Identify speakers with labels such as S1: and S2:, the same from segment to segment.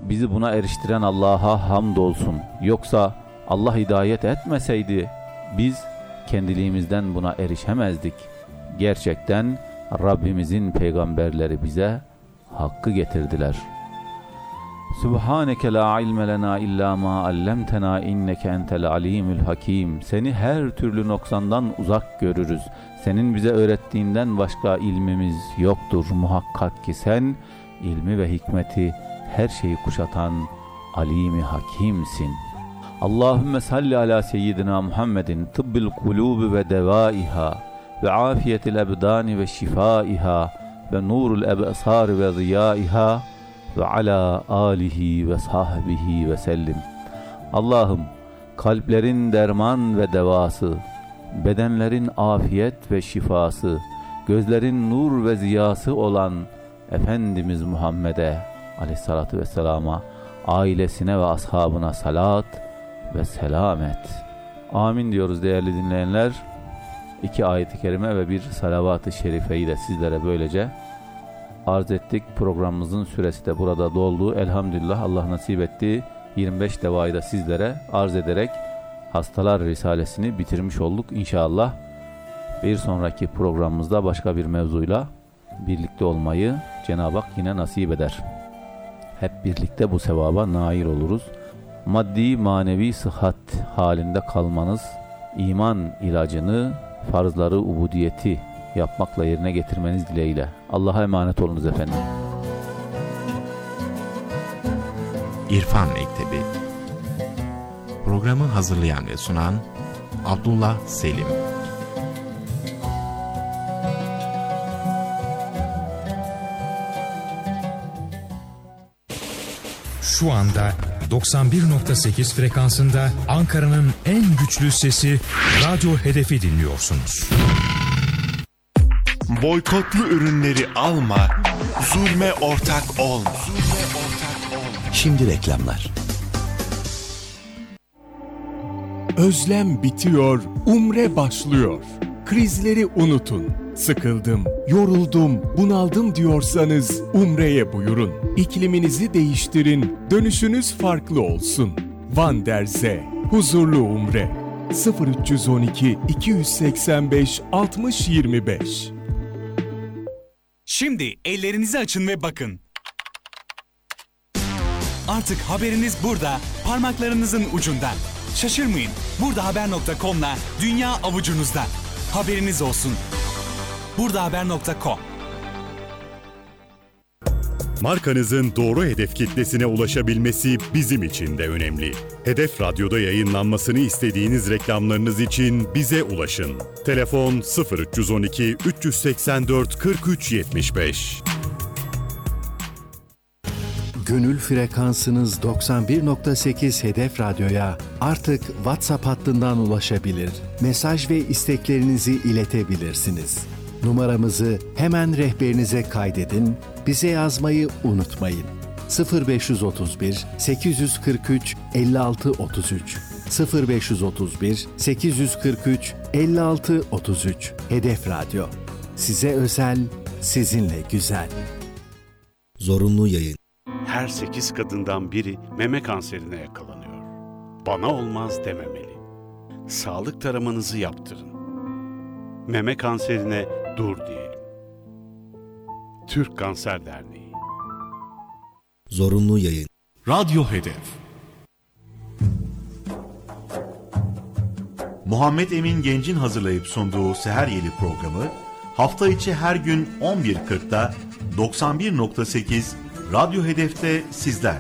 S1: bizi buna eriştiren Allah'a hamdolsun. Yoksa Allah hidayet etmeseydi biz kendiliğimizden buna erişemezdik. Gerçekten Rabbimizin peygamberleri bize hakkı getirdiler. Subhaneke la ilme lena illa ma allamtena inneke entel alimul hakim. Seni her türlü noksandan uzak görürüz. Senin bize öğrettiğinden başka ilmimiz yoktur. Muhakkak ki sen ilmi ve hikmeti her şeyi kuşatan alimi hakimsin. Allahümme salli ala seyyidina Muhammedin tıbbil kulubi ve devaiha ve afiyetil ebdani ve şifaiha ve nurul ebsar ve ziyaiha ve ala alihi ve sahbihi ve sellim. Allah'ım kalplerin derman ve devası, bedenlerin afiyet ve şifası, gözlerin nur ve ziyası olan Efendimiz Muhammed'e aleyhissalatu vesselama, ailesine ve ashabına salat ve selam et. Amin diyoruz değerli dinleyenler. 2 ayet-i kerime ve bir salavat-ı şerifeyi de sizlere böylece arz ettik. Programımızın süresi de burada doldu. Elhamdülillah Allah nasip etti. 25 devayı da sizlere arz ederek Hastalar Risalesini bitirmiş olduk. İnşallah bir sonraki programımızda başka bir mevzuyla birlikte olmayı Cenab-ı Hak yine nasip eder. Hep birlikte bu sevaba nail oluruz. Maddi manevi sıhhat halinde kalmanız, iman ilacını, farzları, ubudiyeti yapmakla yerine getirmeniz dileğiyle. Allah'a emanet olunuz efendim.
S2: İrfan Mektebi. Programı hazırlayan ve sunan Abdullah Selim.
S3: Şu anda 91.8 frekansında Ankara'nın en güçlü sesi Radyo Hedef'i dinliyorsunuz.
S4: Boykotlu ürünleri alma, zulme ortak olma.
S5: Şimdi reklamlar.
S6: Özlem bitiyor, umre başlıyor. Krizleri unutun. Sıkıldım, yoruldum, bunaldım diyorsanız umreye buyurun. İkliminizi değiştirin, dönüşünüz farklı olsun. Van der Zee, huzurlu umre. 0312 285 60 25.
S7: Şimdi ellerinizi açın ve bakın. Artık haberiniz burada, parmaklarınızın ucunda. Şaşırmayın, burdahaber.com'la dünya avucunuzda. Haberiniz olsun. burdahaber.com.
S8: Markanızın doğru hedef kitlesine ulaşabilmesi bizim için de önemli. Hedef Radyo'da yayınlanmasını istediğiniz reklamlarınız için bize ulaşın. Telefon 0312 384 43 75.
S5: Gönül frekansınız 91.8 Hedef Radyo'ya artık WhatsApp hattından ulaşabilir, mesaj ve isteklerinizi iletebilirsiniz. Numaramızı hemen rehberinize kaydedin, bize yazmayı unutmayın. 0531 843 56 33 0531 843 56 33 Hedef Radyo. Size özel, sizinle güzel.
S9: Zorunlu yayın.
S10: Her 8 kadından biri meme kanserine yakalanıyor. Bana olmaz dememeli. Sağlık taramanızı yaptırın. Meme kanserine dur diyelim. Türk Kanser Derneği.
S9: Zorunlu yayın.
S4: Radyo Hedef. Muhammed Emin Genc'in hazırlayıp sunduğu Seher Yeli programı hafta içi her gün 11.40'da 91.8 Radyo Hedef'te sizlerle.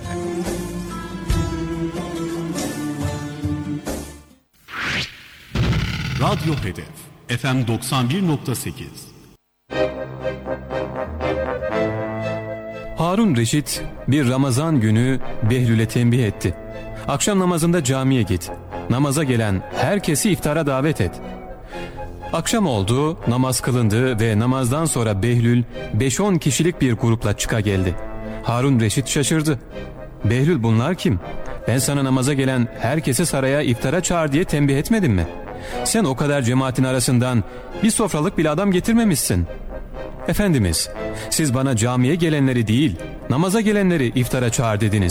S4: Radyo Hedef FM 91.8.
S11: Harun Reşit bir Ramazan günü Behlül'e tembih etti. Akşam namazında camiye git. Namaza gelen herkesi iftara davet et. Akşam oldu, namaz kılındı ve namazdan sonra Behlül 5-10 kişilik bir grupla çıka geldi. Harun Reşit şaşırdı. Behlül, bunlar kim? Ben sana namaza gelen herkesi saraya iftara çağır diye tembih etmedim mi? Sen o kadar cemaatin arasından bir sofralık bile adam getirmemişsin. Efendimiz, siz bana camiye gelenleri değil, namaza gelenleri iftara çağır dediniz.